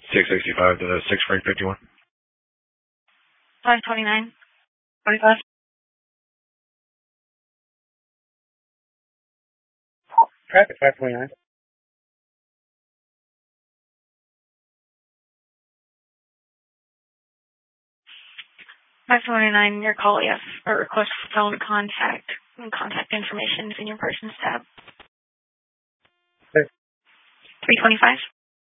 665 to 6 Frank 51. 529. 25. Traffic 529. Your call, yes. A request for phone contact and contact information is in your person's tab. Okay. 325.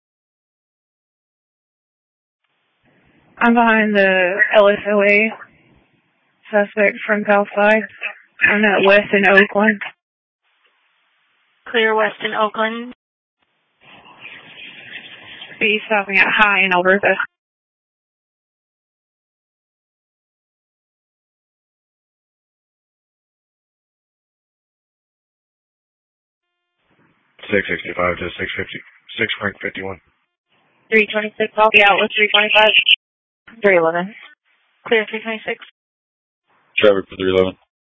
I'm behind the LSOA suspect from Southside. I'm at West in Oakland. Clear West in Oakland. He's stopping at High in Alberta. $665 to 6 Frank 51. 326. I'll be out with 325. 311. Clear 326. Traffic for 311.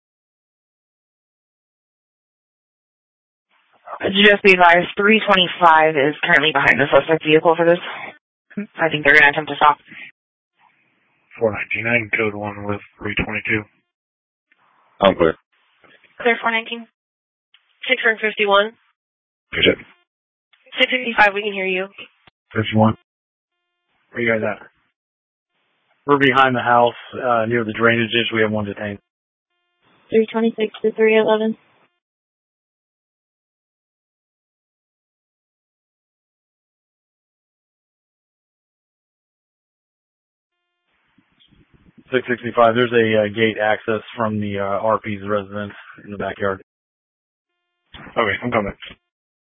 Just be advised, 325 is currently behind the suspect vehicle for this. I think they're going to attempt to stop. 419, code 1 with 322. I'm clear. Clear 419. 6 Frank 51. Good. 665, we can hear you. 51. Where you guys at? We're behind the house, near the drainage ditch. We have one detained. 326 to 311. $665. There's a gate access from the RP's residence in the backyard. Okay, I'm coming.